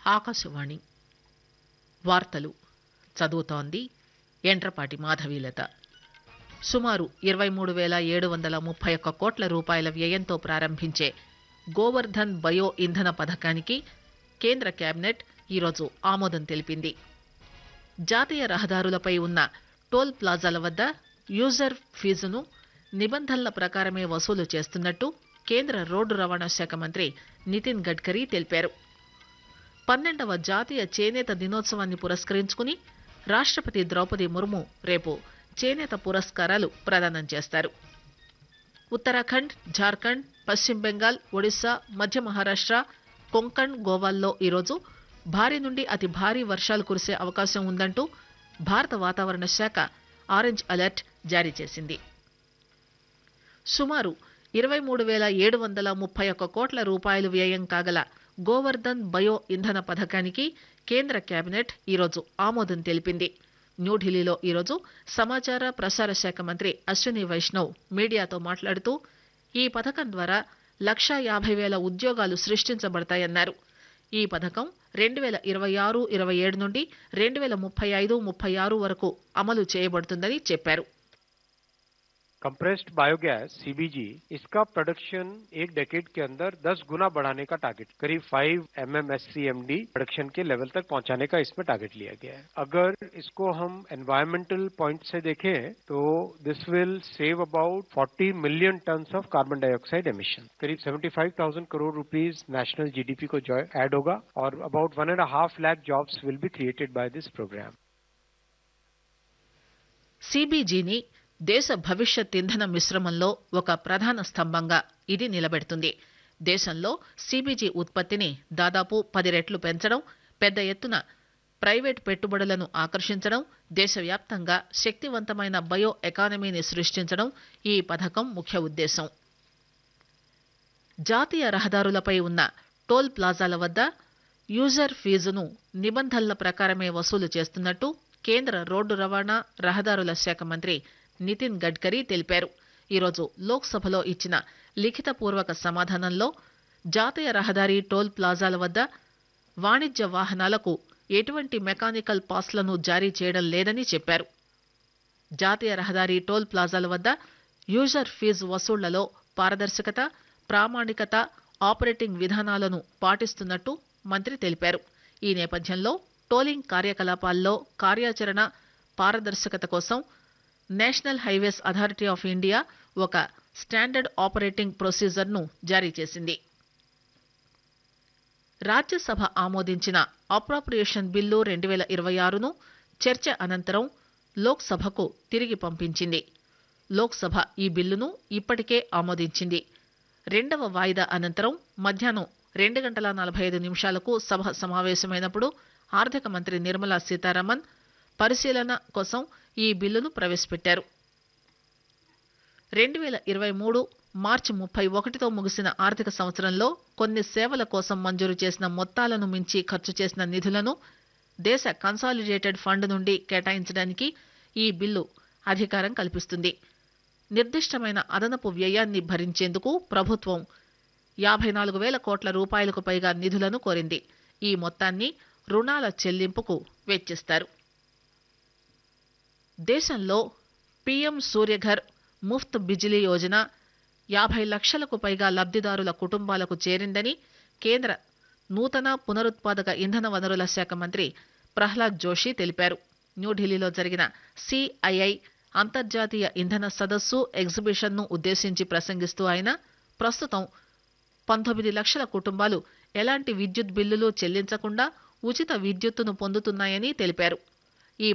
ఆకాశవాణి వార్తలు చదువుతోంది ఎంట్రపాటి మాధవీలత. సుమారు 23,731 కోట్ల రూపాయల వ్యయంతో ప్రారంభించే గోవర్ధన్ బయో ఇంధన పథకానికి కేంద్ర కేబినెట్ ఈరోజు ఆమోదం తెలిపింది. జాతీయ రహదారులపై ఉన్న టోల్ ప్లాజాల వద్ద యూజర్ ఫీజును నిబంధనల ప్రకారమే వసూలు చేస్తున్నట్టు కేంద్ర రోడ్డు రవాణా శాఖ మంత్రి నితిన్ గడ్కరీ తెలిపారు. 12వ జాతీయ చేనేత దినోత్సవాన్ని పురస్కరించుకుని రాష్ట్రపతి ద్రౌపది ముర్ము రేపు చేనేత పురస్కారాలు ప్రదానం చేస్తారు. ఉత్తరాఖండ్, జార్ఖండ్, పశ్చిమ బెంగాల్, ఒడిశా, మధ్య మహారాష్ట్ర, కొంకణ్, గోవాల్లో ఈరోజు భారీ నుండి అతి భారీ వర్షాలు కురిసే అవకాశం ఉందంటూ భారత వాతావరణ శాఖ ఆరెంజ్ అలర్ట్ జారీ చేసింది. సుమారు 23,731 కోట్ల రూపాయలు వ్యయం కాగల గోవర్ధన్ బయో ఇంధన పథకానికి కేంద్ర కేబినెట్ ఈరోజు ఆమోదం తెలిపింది. న్యూఢిల్లీలో ఈరోజు సమాచార ప్రసార శాఖ మంత్రి అశ్విని వైష్ణవ్ మీడియాతో మాట్లాడుతూ ఈ పథకం ద్వారా 150,000 ఉద్యోగాలు సృష్టించబడతాయన్నారు. ఈ పథకం 2026-27 నుండి 2035-36 వరకు అమలు చేయబడుతుందని చెప్పారు. कंप्रेस्ड बायोगैस सीबीजी इसका प्रोडक्शन एक डेकेड के अंदर 10 गुना बढ़ाने का टारगेट करीब 5 MMSCMD प्रोडक्शन के लेवल तक पहुंचाने का इसमें टारगेट लिया गया है. अगर इसको हम एनवायरमेंटल पॉइंट से देखें तो this will save about 40 million tons of carbon dioxide emission. करीब 75,000 करोड़ रुपीस नेशनल जीडीपी को ऐड होगा और about 1.5 lakh jobs will be created by this programme. सीबीजीनी దేశ భవిష్యత్ ఇంధన మిశ్రమంలో ఒక ప్రధాన స్తంభంగా ఇది నిలబెడుతుంది. దేశంలో సీబీజీ ఉత్పత్తిని దాదాపు 10 రెట్లు పెంచడం, పెద్ద ఎత్తున ప్రైవేటు పెట్టుబడులను ఆకర్షించడం, దేశవ్యాప్తంగా శక్తివంతమైన బయో ఎకానమీని సృష్టించడం ఈ పథకం ముఖ్య ఉద్దేశం. జాతీయ రహదారులపై ఉన్న టోల్ ప్లాజాల వద్ద యూజర్ ఫీజును నిబంధనల ప్రకారమే వసూలు చేస్తున్నట్టు కేంద్ర రోడ్డు రవాణా రహదారుల శాఖ మంత్రి నితిన్ గడ్కరీ తెలిపారు. ఈరోజు లోక్సభలో ఇచ్చిన లిఖితపూర్వక సమాధానంలో జాతీయ రహదారి టోల్ ప్లాజాల వద్ద వాణిజ్య వాహనాలకు ఎటువంటి మెకానికల్ పాస్లను జారీ చేయడం లేదని చెప్పారు. జాతీయ రహదారి టోల్ ప్లాజాల వద్ద యూజర్ ఫీజు వసూళ్లలో పారదర్శకత, ప్రామాణికత, ఆపరేటింగ్ విధానాలను పాటిస్తున్నట్టు మంత్రి తెలిపారు. ఈ నేపథ్యంలో టోలింగ్ కార్యకలాపాల్లో కార్యాచరణ పారదర్శకత కోసం national highways authority of India ఒక స్టాండర్డ్ ఆపరేటింగ్ ప్రొసీజర్ను జారీ చేసింది. రాజ్యసభ ఆమోదించిన అప్రోప్రియేషన్ బిల్లు 2026ను చర్చ అనంతరం లోక్సభకు తిరిగి పంపించింది. లోక్సభ ఈ బిల్లును ఇప్పటికే ఆమోదించింది. 2వ వాయిదా అనంతరం మధ్యాహ్నం 2:45 సభ సమావేశమైనప్పుడు ఆర్థిక మంత్రి నిర్మలా సీతారామన్ పరిశీలన కోసం ఈ బిల్లును ప్రవేశపెట్టారు. 2023 మార్చి 31తో ముగిసిన ఆర్థిక సంవత్సరంలో కొన్ని సేవల కోసం మంజూరు చేసిన మొత్తాలను మించి ఖర్చు చేసిన నిధులను దేశ కన్సాలిడేటెడ్ ఫండ్ నుండి కేటాయించడానికి ఈ బిల్లు అధికారం కల్పిస్తుంది. నిర్దిష్టమైన అదనపు వ్యయాన్ని భరించేందుకు ప్రభుత్వం 54,000 కోట్ల రూపాయలకు పైగా నిధులను కోరింది. ఈ మొత్తాన్ని రుణాల చెల్లింపుకు వెచ్చిస్తారు. దేశంలో పీఎం సూర్యఘర్ ముఫ్త్ బిజిలీ యోజన 50 లక్షలకు పైగా లబ్దిదారుల కుటుంబాలకు చేరిందని కేంద్ర నూతన పునరుత్పాదక ఇంధన వనరుల శాఖ మంత్రి ప్రహ్లాద్ జోషి తెలిపారు. న్యూఢిల్లీలో జరిగిన సిఐఐ అంతర్జాతీయ ఇంధన సదస్సు ఎగ్జిబిషన్ను ఉద్దేశించి ప్రసంగిస్తూ ఆయన ప్రస్తుతం 19 లక్షల కుటుంబాలు ఎలాంటి విద్యుత్ బిల్లులు చెల్లించకుండా ఉచిత విద్యుత్తును పొందుతున్నాయని తెలిపారు.